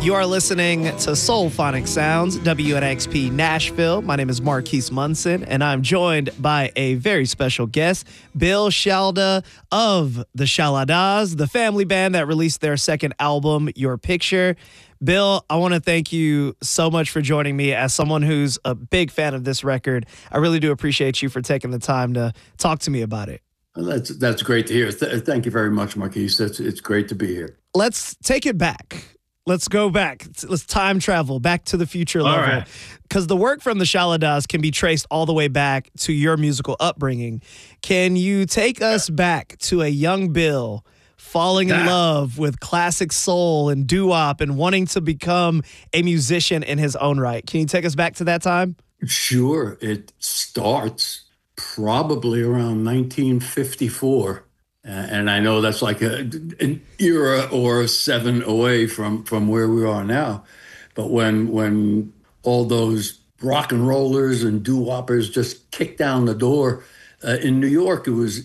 You are listening to Soulphonic Sounds, WNXP Nashville. My name is Marquise Munson, and I'm joined by a very special guest, Bill Shalda of the Shaladas, the family band that released their second album, Your Picture. Bill, I want to thank you so much for joining me. As someone who's a big fan of this record, I really do appreciate you for taking the time to talk to me about it. Well, that's great to hear. Thank you very much, Marquise. It's great to be here. Let's take it back. Let's go back. Let's time travel back to the future level. Because the work from the Shaladas can be traced all the way back to your musical upbringing. Can you take us back to a young Bill falling in love with classic soul and doo-wop and wanting to become a musician in his own right? Can you take us back to that time? Sure. It starts probably around 1954. And I know that's like an era or seven away from where we are now. But when all those rock and rollers and doo-woppers just kicked down the door in New York, it was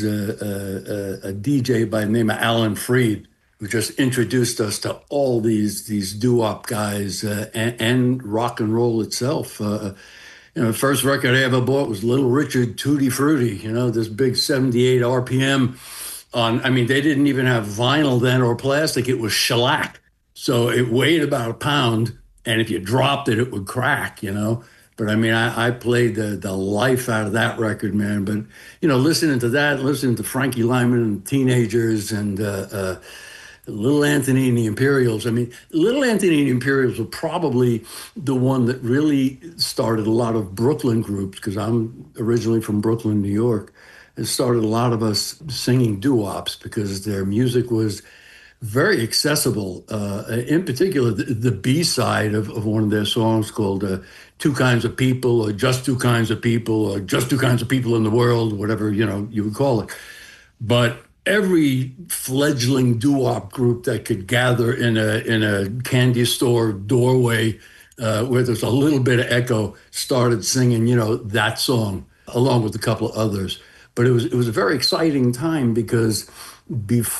a DJ by the name of Alan Freed who just introduced us to all these doo-wop guys and rock and roll itself. The first record I ever bought was Little Richard Tutti Frutti, this big 78 RPM they didn't even have vinyl then or plastic. It was shellac. So it weighed about a pound. And if you dropped it, it would crack, But I played the life out of that record, man. But, listening to that, listening to Frankie Lyman and Teenagers and Little Anthony and the Imperials. Little Anthony and the Imperials were probably the one that really started a lot of Brooklyn groups, because I'm originally from Brooklyn, New York. It started a lot of us singing doo-wops because their music was very accessible. In particular, the B-side of one of their songs called Two Kinds of People, or Just Two Kinds of People, or Just Two Kinds of People in the World, whatever, you would call it. But every fledgling doo-wop group that could gather in a candy store doorway where there's a little bit of echo started singing, that song, along with a couple of others. But it was a very exciting time because before